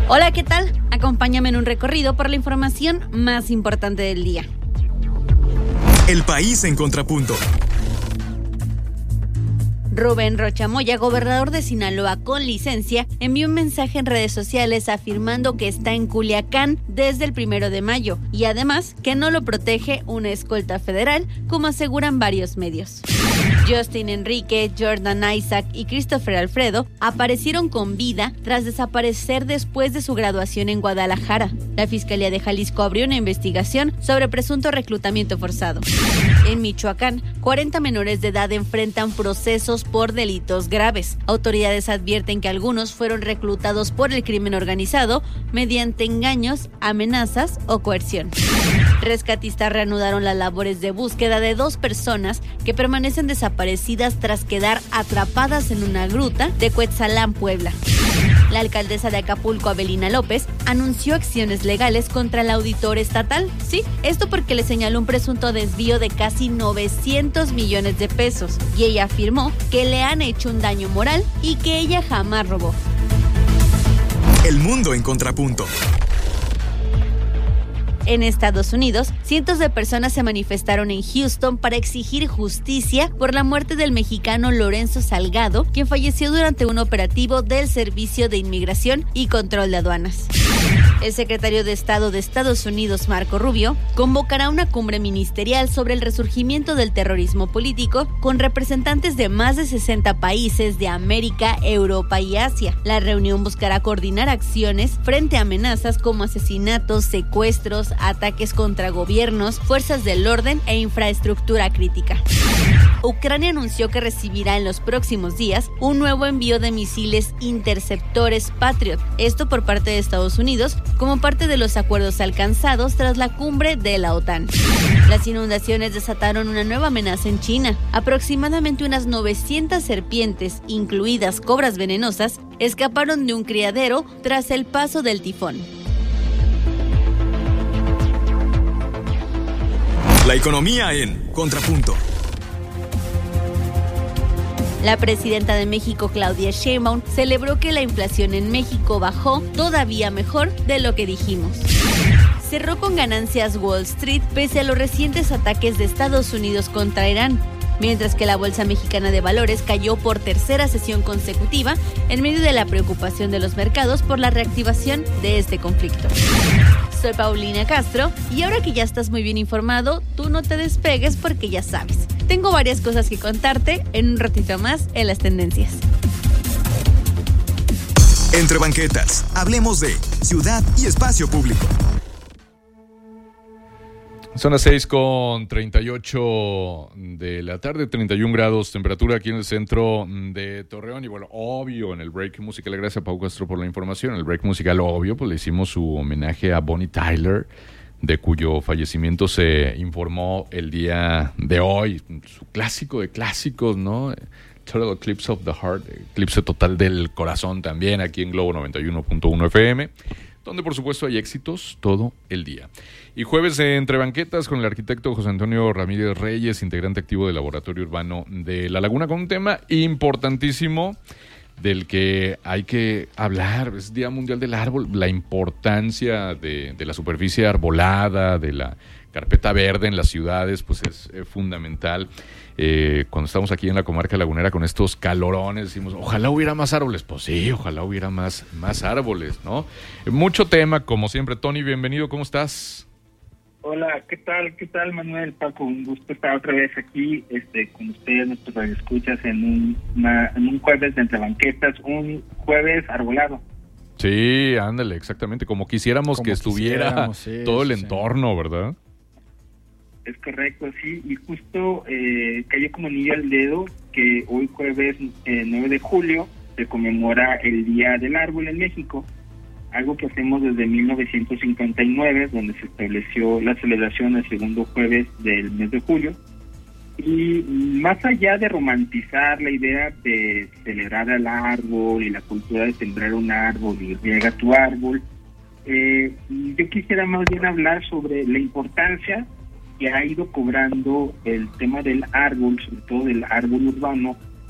Hola, ¿qué tal? Acompáñame en un recorrido por la información más importante del día. El país en contrapunto. Rubén Rocha Moya, gobernador de Sinaloa con licencia, envió un mensaje en redes sociales afirmando que está en Culiacán desde el 1 de mayo y además que no lo protege una escolta federal, como aseguran varios medios. Justin Enrique, Jordan Isaac y Christopher Alfredo aparecieron con vida tras desaparecer después de su graduación en Guadalajara. La Fiscalía de Jalisco abrió una investigación sobre presunto reclutamiento forzado. En Michoacán, 40 menores de edad enfrentan procesos por delitos graves. Autoridades advierten que algunos fueron reclutados por el crimen organizado mediante engaños, amenazas o coerción. Rescatistas reanudaron las labores de búsqueda de 2 personas que permanecen desaparecidas tras quedar atrapadas en una gruta de Cuetzalán, Puebla. La alcaldesa de Acapulco, Avelina López, anunció acciones legales contra el auditor estatal. Sí, esto porque le señaló un presunto desvío de casi 900 millones de pesos y ella afirmó que le han hecho un daño moral y que ella jamás robó. El mundo en contrapunto. En Estados Unidos, cientos de personas se manifestaron en Houston para exigir justicia por la muerte del mexicano Lorenzo Salgado, quien falleció durante un operativo del Servicio de Inmigración y Control de Aduanas. El secretario de Estado de Estados Unidos, Marco Rubio, convocará una cumbre ministerial sobre el resurgimiento del terrorismo político con representantes de más de 60 países de América, Europa y Asia. La reunión buscará coordinar acciones frente a amenazas como asesinatos, secuestros, ataques contra gobiernos, fuerzas del orden e infraestructura crítica. Ucrania anunció que recibirá en los próximos días un nuevo envío de misiles interceptores Patriot, esto por parte de Estados Unidos, como parte de los acuerdos alcanzados tras la cumbre de la OTAN. Las inundaciones desataron una nueva amenaza en China. Aproximadamente unas 900 serpientes, incluidas cobras venenosas, escaparon de un criadero tras el paso del tifón. La economía en contrapunto. La presidenta de México, Claudia Sheinbaum, celebró que la inflación en México bajó todavía mejor de lo que dijimos. Cerró con ganancias Wall Street pese a los recientes ataques de Estados Unidos contra Irán, mientras que la Bolsa Mexicana de Valores cayó por tercera sesión consecutiva en medio de la preocupación de los mercados por la reactivación de este conflicto. Soy Paulina Castro y ahora que ya estás muy bien informado, tú no te despegues porque ya sabes, tengo varias cosas que contarte en un ratito más en las tendencias. Entre banquetas, hablemos de ciudad y espacio público. Son las 6:38 de la tarde, 31 grados temperatura aquí en el centro de Torreón. Y bueno, obvio, en el break musical, gracias a Pau Castro por la información. En el break musical, obvio, pues le hicimos su homenaje a Bonnie Tyler, de cuyo fallecimiento se informó el día de hoy. Su clásico de clásicos, ¿no? Total Eclipse of the Heart, eclipse total del corazón también, aquí en Globo 91.1 FM. Donde por supuesto hay éxitos todo el día. Y jueves de Entre Banquetas con el arquitecto José Antonio Ramírez Reyes, integrante activo del Laboratorio Urbano de La Laguna, con un tema importantísimo del que hay que hablar. Es Día Mundial del Árbol, la importancia de la superficie arbolada, de la carpeta verde en las ciudades, pues es fundamental. Cuando estamos aquí en la comarca lagunera con estos calorones, decimos, ojalá hubiera más árboles. Pues sí, ojalá hubiera más árboles, ¿no? Mucho tema, como siempre. Tony, bienvenido, ¿cómo estás? Hola, ¿qué tal, Manuel, Paco? Un gusto estar otra vez aquí con ustedes, nuestros radioescuchas, en un jueves de Entre Banquetas, un jueves arbolado. Sí, ándale, exactamente, como quisiéramos que estuviera todo el entorno, ¿verdad? Es correcto, sí, y justo cayó como anillo al dedo que hoy jueves 9 de julio se conmemora el Día del Árbol en México, algo que hacemos desde 1959, donde se estableció la celebración el segundo jueves del mes de julio. Y más allá de romantizar la idea de celebrar al árbol y la cultura de sembrar un árbol y riega tu árbol, yo quisiera más bien hablar sobre la importancia que ha ido cobrando el tema del árbol, sobre todo del árbol urbano,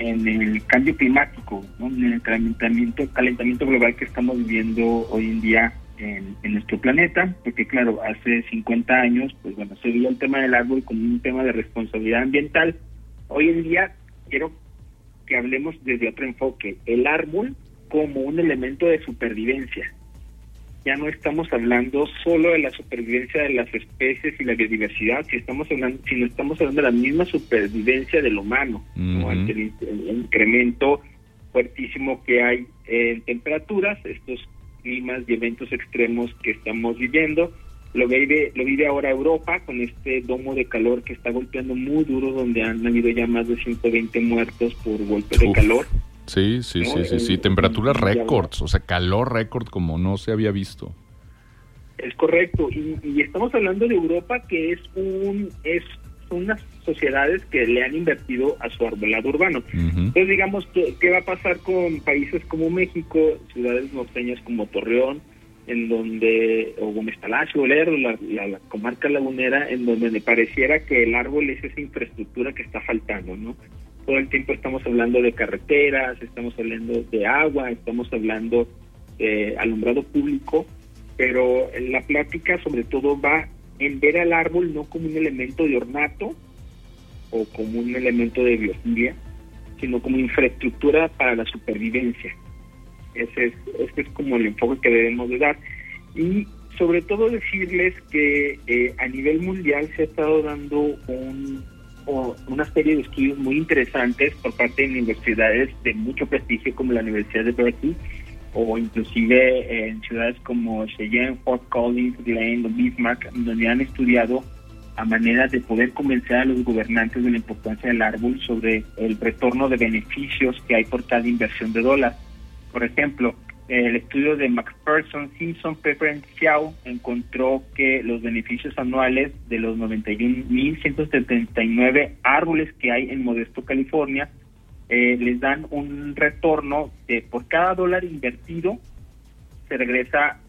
en el cambio climático, ¿no? En el calentamiento global que estamos viviendo hoy en día en nuestro planeta, porque claro, hace 50 años, pues bueno, se veía el tema del árbol como un tema de responsabilidad ambiental. Hoy en día quiero que hablemos desde otro enfoque, el árbol como un elemento de supervivencia. Ya no estamos hablando solo de la supervivencia de las especies y la biodiversidad, sino estamos hablando de la misma supervivencia del humano, ¿no? Ante el incremento fuertísimo que hay en temperaturas, estos climas y eventos extremos que estamos viviendo. Lo vive ahora Europa con este domo de calor que está golpeando muy duro, donde han habido ya más de 120 muertos por golpe de calor. Sí, ¿no? Sí. Temperaturas récords, o sea, calor récord como no se había visto. Es correcto, y estamos hablando de Europa, que son unas sociedades que le han invertido a su arbolado urbano. Entonces, digamos, ¿qué va a pasar con países como México, ciudades norteñas como Torreón, o Gómez Palacio, Olero, la comarca lagunera, en donde me pareciera que el árbol es esa infraestructura que está faltando, ¿no? Todo el tiempo estamos hablando de carreteras, estamos hablando de agua, estamos hablando de alumbrado público, pero la plática sobre todo va en ver al árbol no como un elemento de ornato o como un elemento de biofilia, sino como infraestructura para la supervivencia. Ese es como el enfoque que debemos de dar. Y sobre todo decirles que a nivel mundial se ha estado dando una serie de estudios muy interesantes por parte de universidades de mucho prestigio como la Universidad de Berkeley, o inclusive en ciudades como Cheyenne, Fort Collins, Glen o Bismarck, donde han estudiado a maneras de poder convencer a los gobernantes de la importancia del árbol sobre el retorno de beneficios que hay por cada inversión de dólar. Por ejemplo, el estudio de McPherson, Simpson, Pepper y Xiao encontró que los beneficios anuales de los 91.179 árboles que hay en Modesto, California, les dan un retorno de por cada dólar invertido se regresa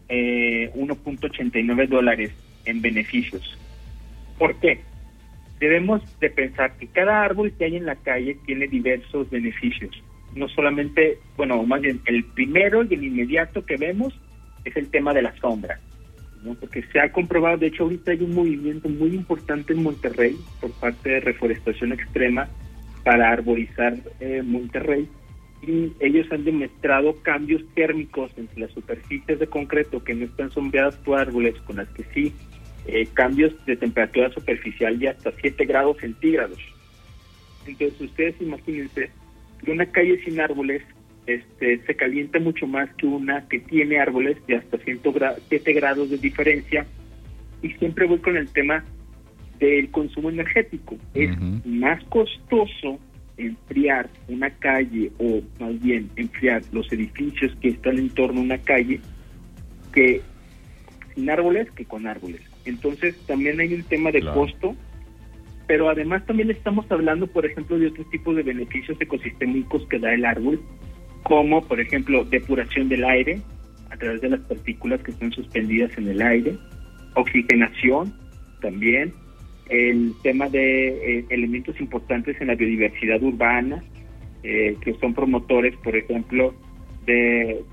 $1.89 en beneficios. ¿Por qué? Debemos de pensar que cada árbol que hay en la calle tiene diversos beneficios. No solamente, más bien, el primero y el inmediato que vemos es el tema de la sombra, ¿no? Porque se ha comprobado, de hecho ahorita hay un movimiento muy importante en Monterrey por parte de Reforestación Extrema para arborizar Monterrey, y ellos han demostrado cambios térmicos entre las superficies de concreto que no están sombreadas por árboles con las que sí, cambios de temperatura superficial de hasta 7 grados centígrados. Entonces ustedes imagínense que una calle sin árboles se calienta mucho más que una que tiene árboles de hasta 7 grados de diferencia. Y siempre voy con el tema del consumo energético. Es más costoso enfriar una calle, o más bien enfriar los edificios que están en torno a una calle, que sin árboles que con árboles. Entonces también hay un tema de costo, pero además también estamos hablando, por ejemplo, de otros tipos de beneficios ecosistémicos que da el árbol, como por ejemplo depuración del aire a través de las partículas que están suspendidas en el aire, oxigenación también, el tema de elementos importantes en la biodiversidad urbana, que son promotores, por ejemplo, de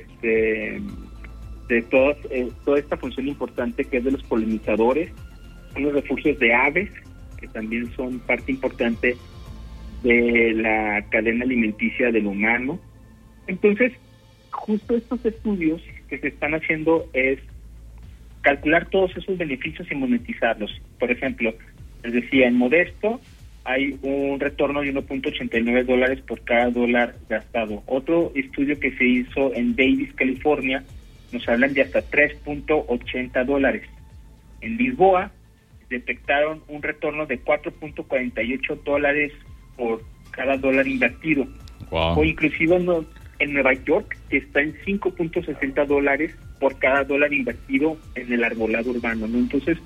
toda esta función importante que es de los polinizadores, son los refugios de aves, que también son parte importante de la cadena alimenticia del humano. Entonces, justo estos estudios que se están haciendo es calcular todos esos beneficios y monetizarlos. Por ejemplo, les decía, en Modesto hay un retorno de $1.89 por cada dólar gastado. Otro estudio que se hizo en Davis, California, nos hablan de hasta $3.80. En Lisboa detectaron un retorno de $4.48 por cada dólar invertido. Wow. O inclusive en Nueva York, que está en $5.60 por cada dólar invertido en el arbolado urbano, ¿no? Entonces,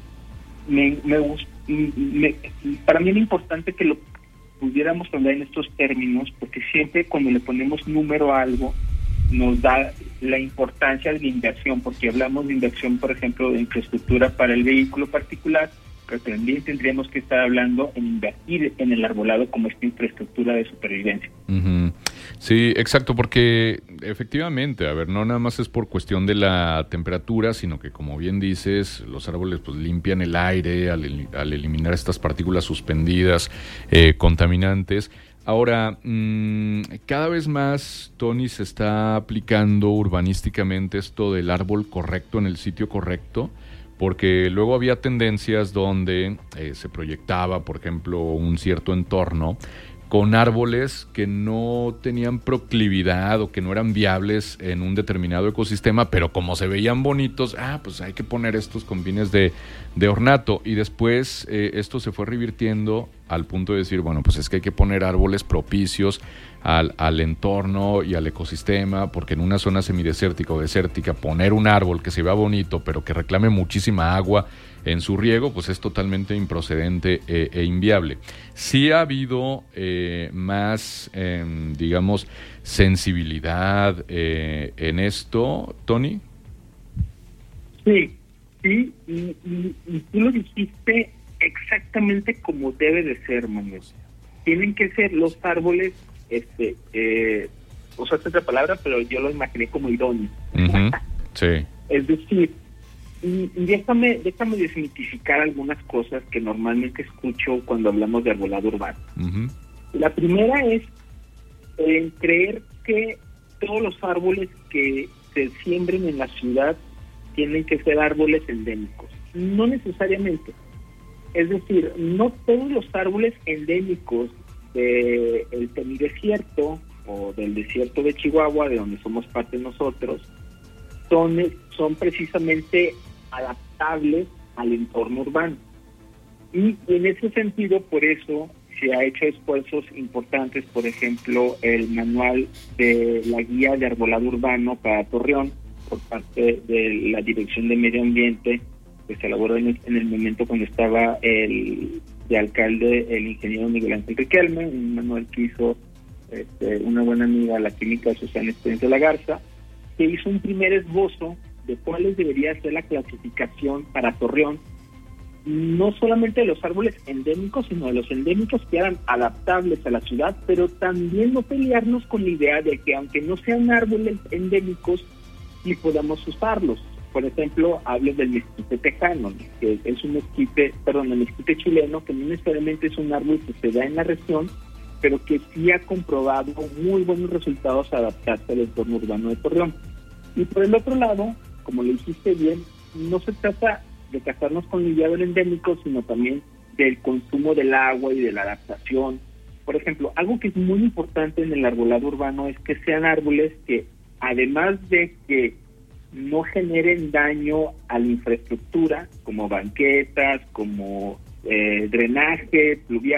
para mí es importante que lo pudiéramos hablar en estos términos, porque siempre cuando le ponemos número a algo, nos da la importancia de la inversión, porque hablamos de inversión, por ejemplo, de infraestructura para el vehículo particular, que también tendríamos que estar hablando en invertir en el arbolado como esta infraestructura de supervivencia. Uh-huh. Sí, exacto, porque efectivamente, a ver, no nada más es por cuestión de la temperatura, sino que, como bien dices, los árboles pues limpian el aire al eliminar estas partículas suspendidas, contaminantes. Ahora, cada vez más, Tony, se está aplicando urbanísticamente esto del árbol correcto en el sitio correcto, porque luego había tendencias donde se proyectaba, por ejemplo, un cierto entorno con árboles que no tenían proclividad o que no eran viables en un determinado ecosistema, pero como se veían bonitos, pues hay que poner estos con fines de ornato. Y después esto se fue revirtiendo al punto de decir, bueno, pues es que hay que poner árboles propicios al entorno y al ecosistema, porque en una zona semidesértica o desértica poner un árbol que se vea bonito, pero que reclame muchísima agua en su riego, pues es totalmente improcedente e inviable. Sí ha habido más, digamos, sensibilidad en esto, Tony. Sí, y tú lo dijiste exactamente como debe de ser, Manuel. Tienen que ser los árboles, usaste otra palabra, pero yo lo imaginé como idóneo. Uh-huh. Sí. Es decir, y déjame desmitificar algunas cosas que normalmente escucho cuando hablamos de arbolado urbano. Uh-huh. La primera es creer que todos los árboles que se siembren en la ciudad tienen que ser árboles endémicos. No necesariamente. Es decir, no todos los árboles endémicos del semidesierto o del desierto de Chihuahua, de donde somos parte nosotros, son precisamente adaptables al entorno urbano. Y en ese sentido, por eso se ha hecho esfuerzos importantes, por ejemplo, el manual de la guía de arbolado urbano para Torreón, por parte de la Dirección de Medio Ambiente, que se elaboró en el momento cuando estaba de alcalde el ingeniero Miguel Ángel Riquelme, un manual que hizo una buena amiga, la química Susana Espencia de la Garza, que hizo un primer esbozo de cuáles debería ser la clasificación para Torreón, no solamente de los árboles endémicos, sino de los endémicos que eran adaptables a la ciudad, pero también no pelearnos con la idea de que aunque no sean árboles endémicos, sí podamos usarlos. Por ejemplo, hablo del mezquite tejano, que es un el mezquite chileno, que no necesariamente es un árbol que se da en la región, pero que sí ha comprobado muy buenos resultados adaptarse al entorno urbano de Torreón. Y por el otro lado, como lo dijiste bien, no se trata de casarnos con la idea del endémico, sino también del consumo del agua y de la adaptación. Por ejemplo, algo que es muy importante en el arbolado urbano es que sean árboles que, además de que no generen daño a la infraestructura, como banquetas, como drenaje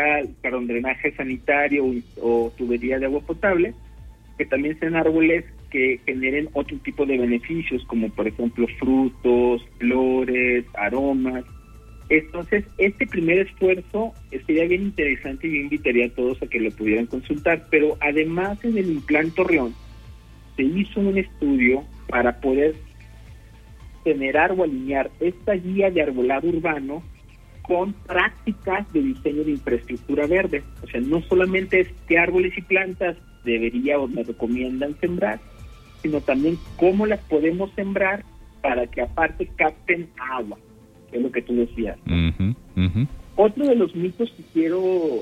sanitario o tubería de agua potable, que también sean árboles que generen otro tipo de beneficios, como por ejemplo frutos, flores, aromas. Entonces, este primer esfuerzo sería bien interesante y yo invitaría a todos a que lo pudieran consultar, pero además en el Implan Torreón se hizo un estudio para poder generar o alinear esta guía de arbolado urbano con prácticas de diseño de infraestructura verde. O sea, no solamente es qué árboles y plantas debería o me recomiendan sembrar, sino también cómo las podemos sembrar para que aparte capten agua, que es lo que tú decías. Uh-huh, uh-huh. Otro de los mitos que quiero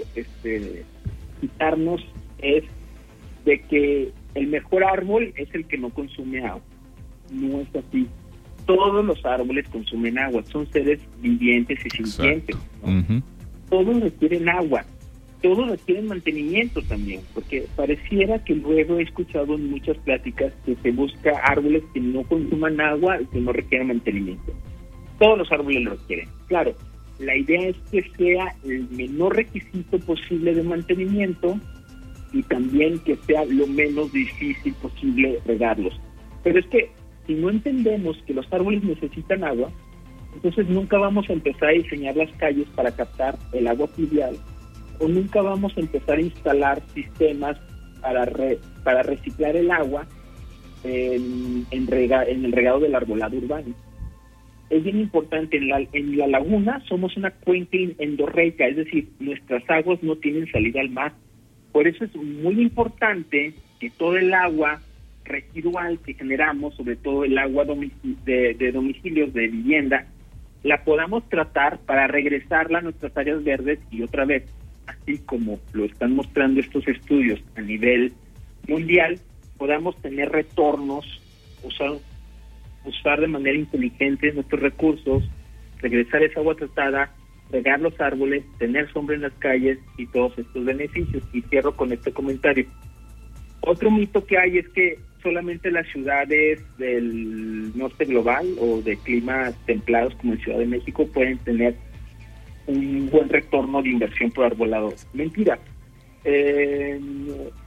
quitarnos es de que el mejor árbol es el que no consume agua. No es así. Todos los árboles consumen agua, son seres vivientes y sintientes, ¿no? Uh-huh. Todos requieren agua, todos requieren mantenimiento también, porque pareciera que luego he escuchado en muchas pláticas que se busca árboles que no consuman agua y que no requieran mantenimiento. Todos los árboles lo requieren. Claro, la idea es que sea el menor requisito posible de mantenimiento y también que sea lo menos difícil posible regarlos. Pero es que si no entendemos que los árboles necesitan agua, entonces nunca vamos a empezar a diseñar las calles para captar el agua pluvial, o nunca vamos a empezar a instalar sistemas para reciclar el agua en el regado del arbolado urbano. es bien importante, en la laguna somos una cuenca endorreica, es decir, nuestras aguas no tienen salida al mar. Por eso es muy importante que todo el agua residual que generamos, sobre todo el agua de domicilios, de vivienda, la podamos tratar para regresarla a nuestras áreas verdes y otra vez, así como lo están mostrando estos estudios a nivel mundial, podamos tener retornos, usar de manera inteligente nuestros recursos, regresar esa agua tratada, regar los árboles, tener sombra en las calles y todos estos beneficios. Y cierro con este comentario. Otro mito que hay es que solamente las ciudades del norte global o de climas templados como en Ciudad de México pueden tener un buen retorno de inversión por arbolado. Mentira. El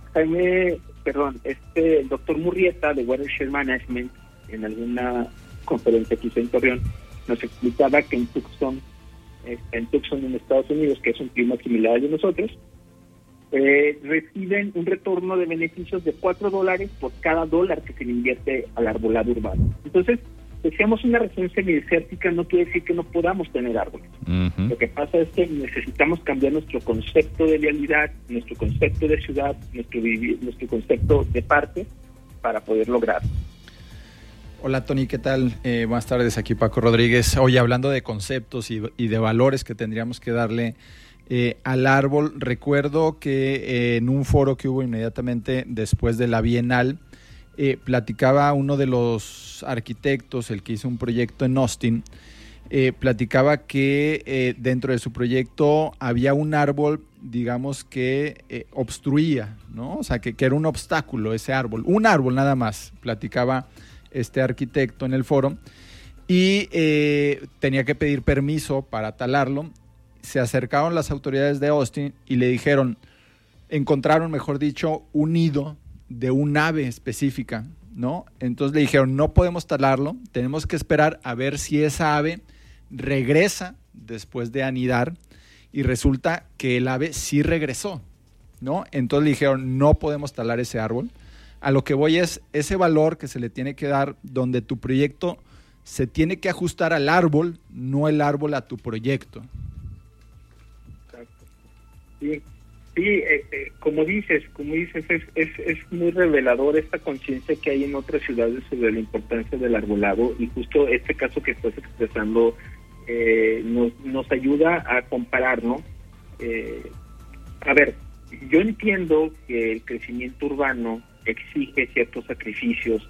doctor Murrieta de Watershed Management, en alguna conferencia que hizo en Torreón, nos explicaba que en Tucson, en Estados Unidos, que es un clima similar al de nosotros, reciben un retorno de beneficios de $4 por cada dólar que se le invierte al arbolado urbano. Entonces, si seamos una región semidesértica, no quiere decir que no podamos tener árboles. Uh-huh. Lo que pasa es que necesitamos cambiar nuestro concepto de vialidad, nuestro concepto de ciudad, nuestro concepto de parque para poder lograrlo. Hola Tony, ¿qué tal? Buenas tardes, aquí Paco Rodríguez. Hoy hablando de conceptos y de valores que tendríamos que darle al árbol, recuerdo que en un foro que hubo inmediatamente después de la Bienal, platicaba uno de los arquitectos, el que hizo un proyecto en Austin, platicaba que dentro de su proyecto había un árbol, digamos, que obstruía, ¿no? O sea, que era un obstáculo ese árbol, un árbol nada más, platicaba este arquitecto en el foro, y tenía que pedir permiso para talarlo. Se acercaron las autoridades de Austin y le dijeron, encontraron, mejor dicho, un nido de un ave específica, ¿no? Entonces le dijeron, no podemos talarlo, tenemos que esperar a ver si esa ave regresa después de anidar, y resulta que el ave sí regresó, ¿no? Entonces le dijeron, no podemos talar ese árbol. A lo que voy es ese valor que se le tiene que dar, donde tu proyecto se tiene que ajustar al árbol, no el árbol a tu proyecto. Sí, como dices, es muy revelador esta conciencia que hay en otras ciudades sobre la importancia del arbolado, y justo este caso que estás expresando nos ayuda a comparar, ¿no? A ver, yo entiendo que el crecimiento urbano exige ciertos sacrificios,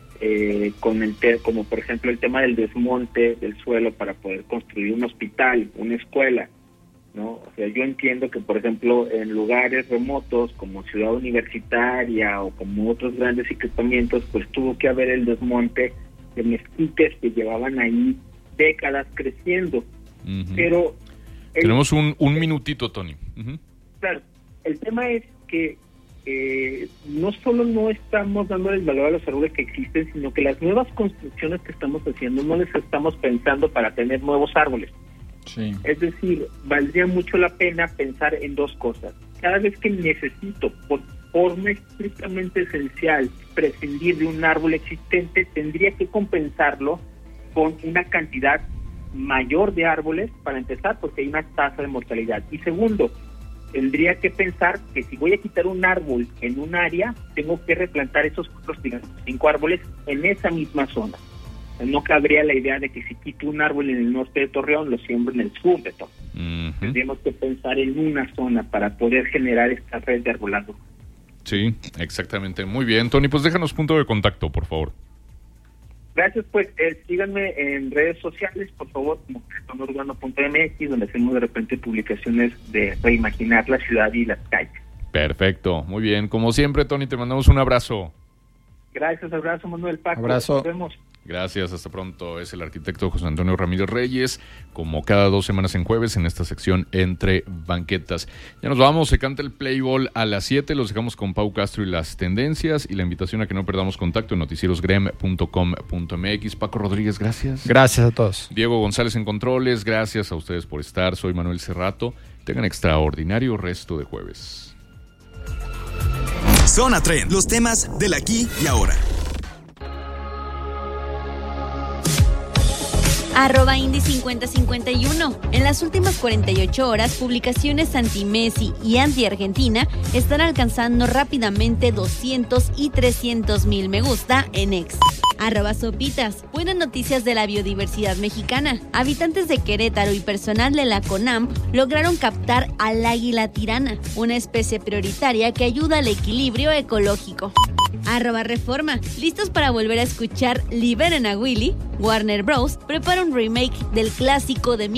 como por ejemplo el tema del desmonte del suelo para poder construir un hospital, una escuela, ¿no? O sea, yo entiendo que, por ejemplo, en lugares remotos como Ciudad Universitaria o como otros grandes equipamientos, pues tuvo que haber el desmonte de mezquites que llevaban ahí décadas creciendo. Uh-huh. Pero tenemos un minutito, Tony. Uh-huh. Claro, el tema es que no solo no estamos dando el valor a los árboles que existen, sino que las nuevas construcciones que estamos haciendo no les estamos pensando para tener nuevos árboles. Sí. Es decir, valdría mucho la pena pensar en dos cosas. Cada vez que necesito, por forma estrictamente esencial, prescindir de un árbol existente, tendría que compensarlo con una cantidad mayor de árboles para empezar, porque hay una tasa de mortalidad. Y segundo, tendría que pensar que si voy a quitar un árbol en un área, tengo que replantar esos otros 5 árboles en esa misma zona. No cabría la idea de que si quito un árbol en el norte de Torreón, lo siembro en el sur de Torreón. Uh-huh. Tendríamos que pensar en una zona para poder generar esta red de arbolado. Sí, exactamente. Muy bien, Tony, pues déjanos punto de contacto, por favor. Gracias, pues síganme en redes sociales, por favor, como cretonurbano.mx, donde hacemos de repente publicaciones de reimaginar la ciudad y las calles. Perfecto, muy bien. Como siempre, Tony, te mandamos un abrazo. Gracias, abrazo, Manuel, Paco. Abrazo. Nos vemos. Gracias, hasta pronto. Es el arquitecto José Antonio Ramírez Reyes, como cada 2 semanas en jueves en esta sección Entre Banquetas. Ya nos vamos, se canta el Play Ball a las 7, los dejamos con Pau Castro y las tendencias, y la invitación a que no perdamos contacto en noticierosgrem.com.mx. Paco Rodríguez, gracias. Gracias a todos. Diego González en controles, gracias a ustedes por estar. Soy Manuel Cerrato. Tengan extraordinario resto de jueves. Zona Trend, los temas del aquí y ahora. @Indy5051. En las últimas 48 horas, publicaciones anti-Messi y anti-Argentina están alcanzando rápidamente 200 y 300 mil me gusta en X. @Sopitas. Buenas noticias de la biodiversidad mexicana. Habitantes de Querétaro y personal de la CONAMP lograron captar al águila tirana, una especie prioritaria que ayuda al equilibrio ecológico. @Reforma. ¿Listos para volver a escuchar Liberen a Willy? Warner Bros. Prepara un remake del clásico de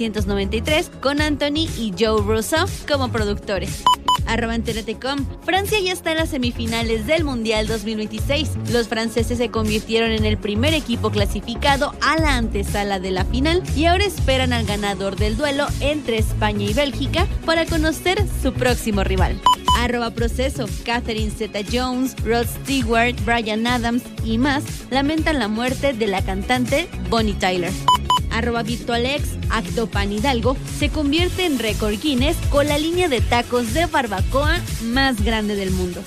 1993 con Anthony y Joe Russo como productores. @TNT.com. Francia ya está en las semifinales del Mundial 2026. Los franceses se convirtieron en el primer equipo clasificado a la antesala de la final y ahora esperan al ganador del duelo entre España y Bélgica para conocer su próximo rival. @Proceso. Catherine Zeta-Jones, Rod Stewart, Bryan Adams y más lamentan la muerte de la cantante Bonnie Tyler. @VirtualX. Actopan Hidalgo se convierte en récord Guinness con la línea de tacos de barbacoa más grande del mundo.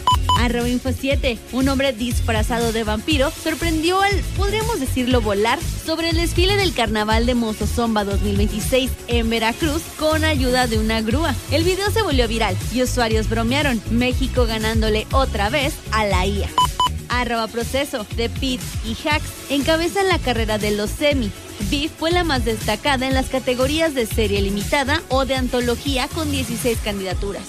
@Info7. Un hombre disfrazado de vampiro sorprendió al, podríamos decirlo, volar sobre el desfile del Carnaval de Mozozomba 2026 en Veracruz con ayuda de una grúa. El video se volvió viral y usuarios bromearon, México ganándole otra vez a la IA. @Proceso. The Pit y Hacks encabezan la carrera de los semi. Beef fue la más destacada en las categorías de serie limitada o de antología con 16 candidaturas.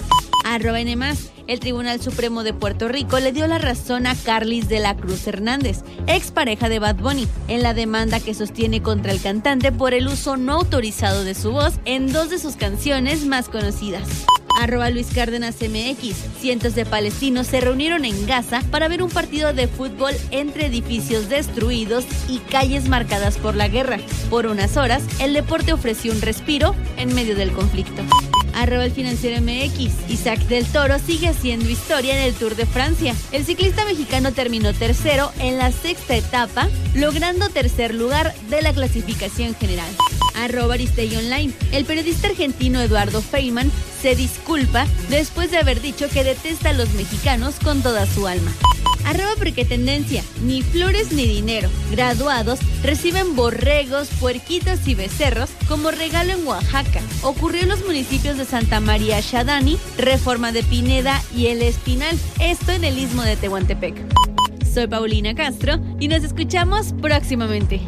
@N+. El Tribunal Supremo de Puerto Rico le dio la razón a Carlis de la Cruz Hernández, expareja de Bad Bunny, en la demanda que sostiene contra el cantante por el uso no autorizado de su voz en 2 de sus canciones más conocidas. @Luis Cárdenas MX. Cientos de palestinos se reunieron en Gaza para ver un partido de fútbol entre edificios destruidos y calles marcadas por la guerra. Por unas horas, el deporte ofreció un respiro en medio del conflicto. @El Financiero MX. Isaac del Toro sigue haciendo historia en el Tour de Francia. El ciclista mexicano terminó tercero en la 6ª etapa, logrando tercer lugar de la clasificación general. @Aristegui Online. El periodista argentino Eduardo Feynman se disculpa después de haber dicho que detesta a los mexicanos con toda su alma. @Prequetendencia. Ni flores ni dinero. Graduados reciben borregos, puerquitos y becerros como regalo en Oaxaca. Ocurrió en los municipios de Santa María Xadani, Reforma de Pineda y El Espinal. Esto en el istmo de Tehuantepec. Soy Paulina Castro y nos escuchamos próximamente.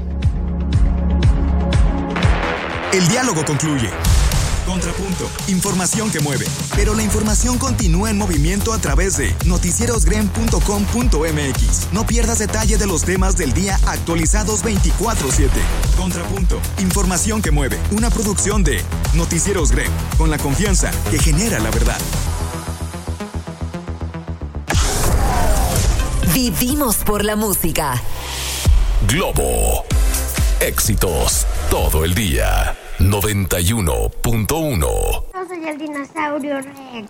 El diálogo concluye. Contrapunto. Información que mueve. Pero la información continúa en movimiento a través de noticierosgrem.com.mx. No pierdas detalle de los temas del día actualizados 24/7. Contrapunto. Información que mueve. Una producción de Noticieros Grem. Con la confianza que genera la verdad. Vivimos por la música. Globo. Éxitos todo el día. 91.1. Yo soy el dinosaurio Rex.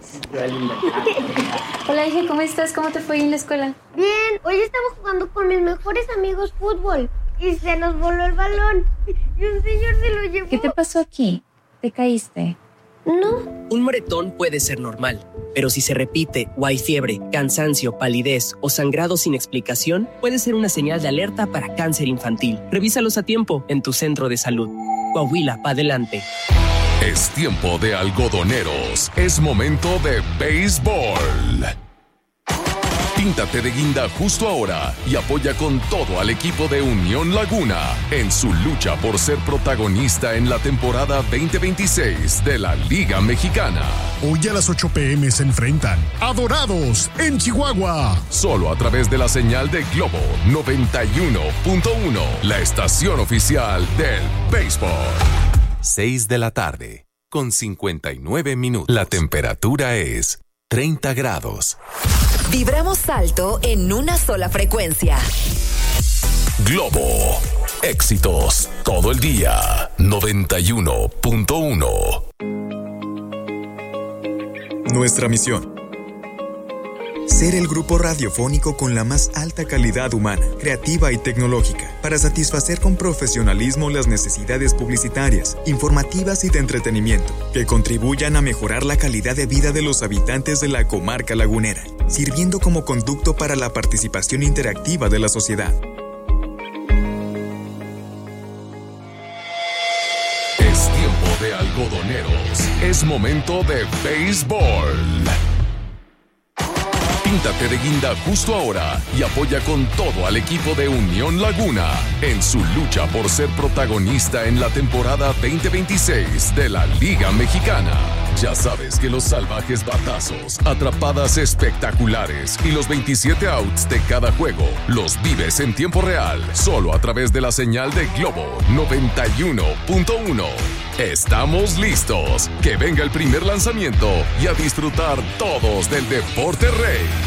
Hola, hija, ¿cómo estás? ¿Cómo te fue en la escuela? Bien, hoy estamos jugando con mis mejores amigos fútbol y se nos voló el balón y un señor se lo llevó. ¿Qué te pasó aquí? ¿Te caíste? No. Un moretón puede ser normal, pero si se repite o hay fiebre, cansancio, palidez o sangrado sin explicación, puede ser una señal de alerta para cáncer infantil. Revísalos a tiempo en tu centro de salud. Coahuila, pa' adelante. Es tiempo de algodoneros. Es momento de béisbol. Píntate de guinda justo ahora y apoya con todo al equipo de Unión Laguna en su lucha por ser protagonista en la temporada 2026 de la Liga Mexicana. Hoy a las 8 p.m. se enfrentan a Dorados en Chihuahua. Solo a través de la señal de Globo 91.1, la estación oficial del béisbol. 6 de la tarde, con 59 minutos. La temperatura es 30 grados. Vibramos alto en una sola frecuencia. Globo. Éxitos todo el día. 91.1. Nuestra misión: ser el grupo radiofónico con la más alta calidad humana, creativa y tecnológica, para satisfacer con profesionalismo las necesidades publicitarias, informativas y de entretenimiento, que contribuyan a mejorar la calidad de vida de los habitantes de la comarca lagunera, sirviendo como conducto para la participación interactiva de la sociedad. de algodoneros. Es momento de béisbol. Píntate de guinda justo ahora y apoya con todo al equipo de Unión Laguna en su lucha por ser protagonista en la temporada 2026 de la Liga Mexicana. Ya sabes que los salvajes batazos, atrapadas espectaculares y los 27 outs de cada juego los vives en tiempo real, solo a través de la señal de Globo 91.1. Estamos listos. Que venga el primer lanzamiento y a disfrutar todos del deporte rey.